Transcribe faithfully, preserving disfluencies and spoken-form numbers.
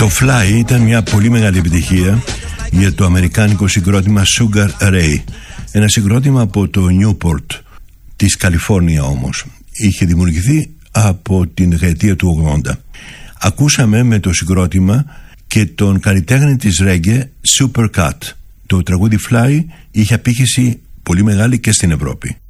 Το Fly ήταν μια πολύ μεγάλη επιτυχία για το αμερικάνικο συγκρότημα Sugar Ray. Ένα συγκρότημα από το Newport της Καλιφόρνια όμως. Είχε δημιουργηθεί από την δεκαετία του ογδόντα. Ακούσαμε με το συγκρότημα και τον καλλιτέχνη της reggae Supercat. Το τραγούδι Fly είχε απήχηση πολύ μεγάλη και στην Ευρώπη.